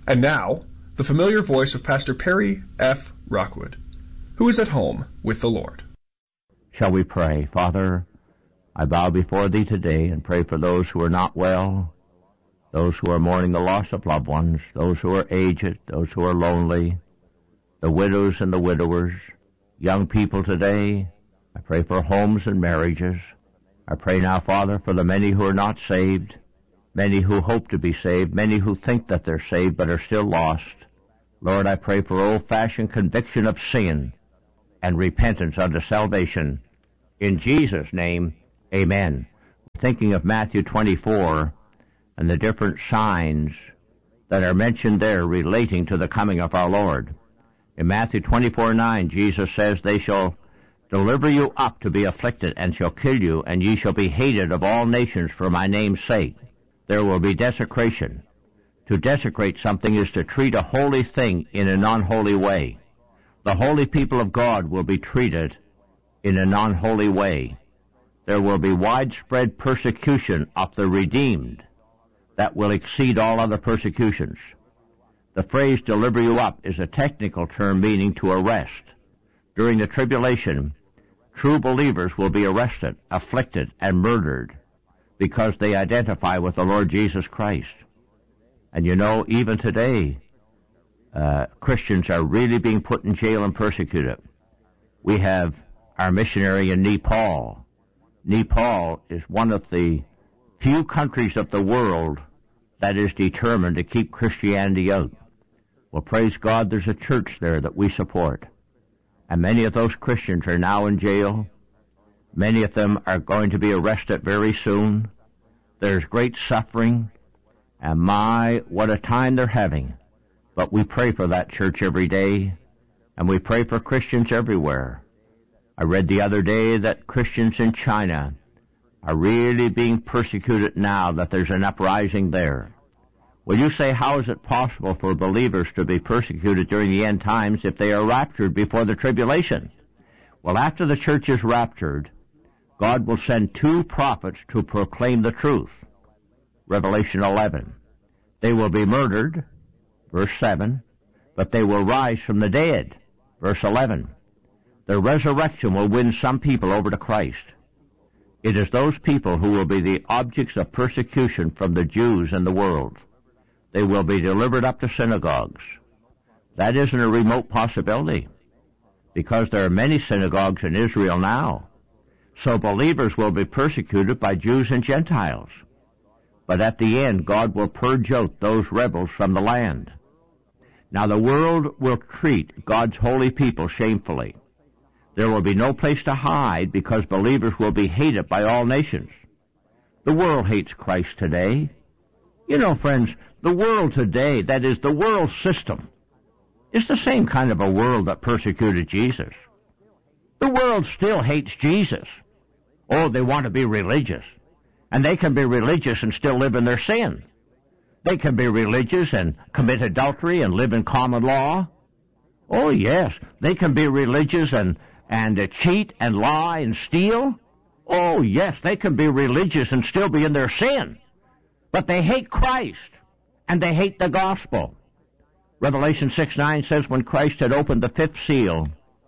And now, the familiar voice of Pastor Perry F. Rockwood, who is at home with the Lord. Shall we pray? Father, I bow before Thee today and pray for those who are not well, those who are mourning the loss of loved ones, those who are aged, those who are lonely, the widows and the widowers, young people today. I pray for homes and marriages. I pray now, Father, for the many who are not saved, many who hope to be saved, many who think that they're saved but are still lost. Lord, I pray for old-fashioned conviction of sin and repentance unto salvation. In Jesus' name, amen. Thinking of Matthew 24 and the different signs that are mentioned there relating to the coming of our Lord. In Matthew 24:9, Jesus says, "They shall deliver you up to be afflicted, and shall kill you, and ye shall be hated of all nations for my name's sake." There will be desecration. To desecrate something is to treat a holy thing in a non-holy way. The holy people of God will be treated in a non-holy way. There will be widespread persecution of the redeemed that will exceed all other persecutions. The phrase "deliver you up" is a technical term meaning to arrest. During the tribulation, true believers will be arrested, afflicted, and murdered because they identify with the Lord Jesus Christ. And you know, even today, Christians are really being put in jail and persecuted. We have our missionary in Nepal. Nepal is one of the few countries of the world that is determined to keep Christianity out. Well, praise God, there's a church there that we support. And many of those Christians are now in jail. Many of them are going to be arrested very soon. There's great suffering. And my, what a time they're having. But we pray for that church every day. And we pray for Christians everywhere. I read the other day that Christians in China are really being persecuted now, that there's an uprising there. Well, you say, how is it possible for believers to be persecuted during the end times if they are raptured before the tribulation? Well, after the church is raptured, God will send 2 prophets to proclaim the truth. Revelation 11. They will be murdered, verse 7, but they will rise from the dead, verse 11. The resurrection will win some people over to Christ. It is those people who will be the objects of persecution from the Jews and the world. They will be delivered up to synagogues. That isn't a remote possibility, because there are many synagogues in Israel now. So believers will be persecuted by Jews and Gentiles. But at the end, God will purge out those rebels from the land. Now the world will treat God's holy people shamefully. There will be no place to hide because believers will be hated by all nations. The world hates Christ today. You know, friends, the world today, that is the world system, is the same kind of a world that persecuted Jesus. The world still hates Jesus. Oh, they want to be religious. And they can be religious and still live in their sin. They can be religious and commit adultery and live in common law. Oh, yes, they can be religious and cheat and lie and steal. Oh, yes, they can be religious and still be in their sin. But they hate Christ, and they hate the gospel. Revelation 6:9 says, when Christ had opened the 5th seal,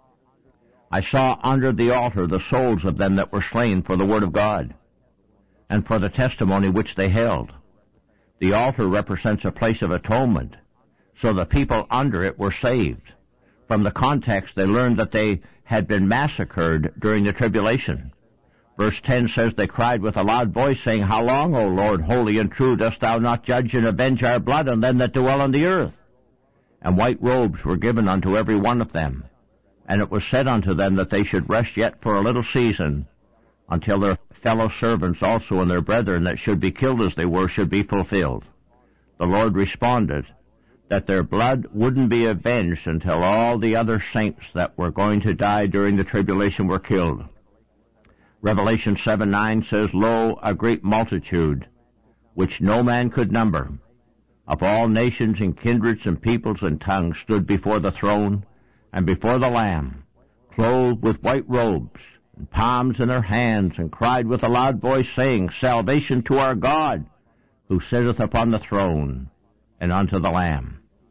I saw under the altar the souls of them that were slain for the word of God, and for the testimony which they held. The altar represents a place of atonement, so the people under it were saved. From the context, they learned that they had been massacred during the tribulation. Verse 10 says, they cried with a loud voice, saying, How long, O Lord, holy and true, dost thou not judge and avenge our blood on them that dwell on the earth? And white robes were given unto every one of them. And it was said unto them that they should rest yet for a little season, until their fellow servants also and their brethren that should be killed as they were should be fulfilled. The Lord responded that their blood wouldn't be avenged until all the other saints that were going to die during the tribulation were killed. Revelation 7:9 says, Lo, a great multitude, which no man could number, of all nations and kindreds and peoples and tongues, stood before the throne and before the Lamb, clothed with white robes, and palms in their hands, and cried with a loud voice, saying, Salvation to our God, who sitteth upon the throne, and unto the Lamb.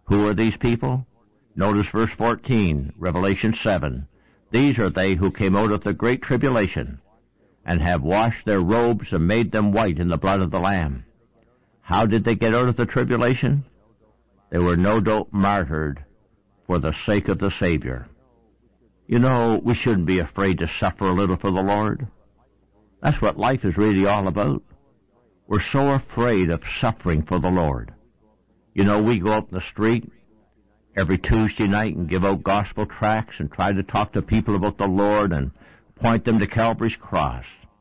Who are these people? Notice verse 14, Revelation 7. These are they who came out of the great tribulation, and have washed their robes and made them white in the blood of the Lamb. How did they get out of the tribulation? They were no doubt martyred for the sake of the Savior. You know, we shouldn't be afraid to suffer a little for the Lord. That's what life is really all about. We're so afraid of suffering for the Lord. You know, we go out in the street every Tuesday night and give out gospel tracts and try to talk to people about the Lord and point them to Calvary's cross.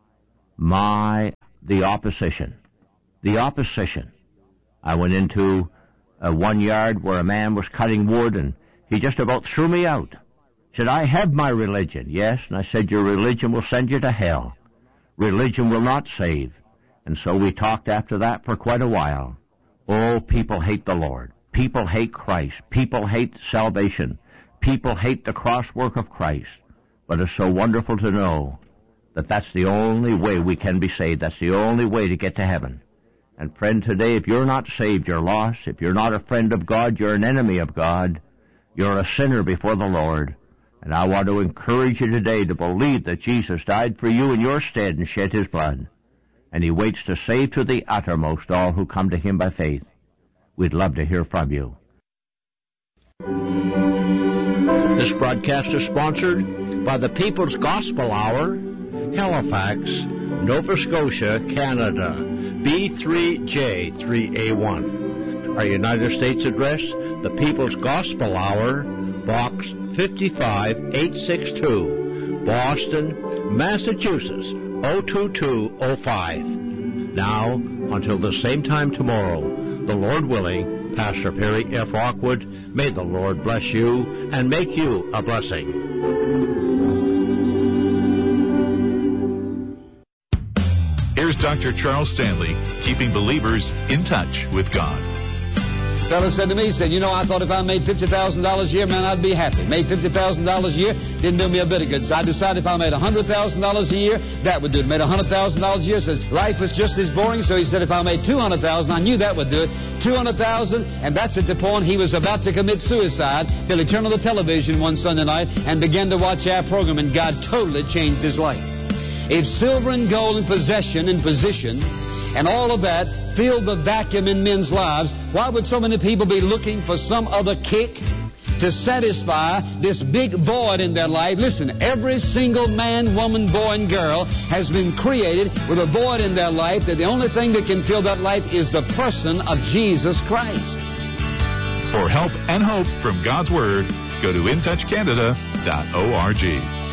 The opposition. The opposition. I went into one yard where a man was cutting wood, and he just about threw me out. He said, I have my religion. Yes, and I said, your religion will send you to hell. Religion will not save. And so we talked after that for quite a while. Oh, people hate the Lord. People hate Christ. People hate salvation. People hate the cross work of Christ. But it's so wonderful to know that that's the only way we can be saved. That's the only way to get to heaven. And friend, today, if you're not saved, you're lost. If you're not a friend of God, you're an enemy of God. You're a sinner before the Lord. And I want to encourage you today to believe that Jesus died for you in your stead and shed his blood. And he waits to save to the uttermost all who come to him by faith. We'd love to hear from you. This broadcast is sponsored by the People's Gospel Hour, Halifax, Nova Scotia, Canada, B3J3A1. Our United States address, the People's Gospel Hour, Box 55862, Boston, Massachusetts, 02205. Now, until the same time tomorrow, the Lord willing, Pastor Perry F. Rockwood, may the Lord bless you and make you a blessing. Here's Dr. Charles Stanley, keeping believers in touch with God. A fellow said to me, he said, you know, I thought if I made $50,000 a year, man, I'd be happy. Made $50,000 a year, didn't do me a bit of good. So I decided if I made $100,000 a year, that would do it. Made $100,000 a year, says life was just as boring. So he said if I made $200,000, I knew that would do it. $200,000, and that's at the point he was about to commit suicide till he turned on the television one Sunday night and began to watch our program, and God totally changed his life. If silver and gold and possession and position and all of that filled the vacuum in men's lives, why would so many people be looking for some other kick to satisfy this big void in their life? Listen, every single man, woman, boy, and girl has been created with a void in their life, that the only thing that can fill that life is the person of Jesus Christ. For help and hope from God's Word, go to intouchcanada.org.